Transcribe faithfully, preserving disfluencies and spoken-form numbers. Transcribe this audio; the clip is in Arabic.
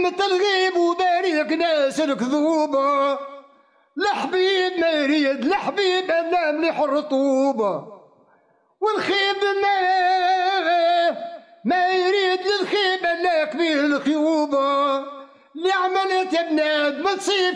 تلغيب وباريك ناس الكذوبة، الحبيب ما يريد الحبيب الا مليح الرطوبة، والخيب ما ما يريد للخيب الا كبير الخيوبة، اللي عملت بنادم تصيب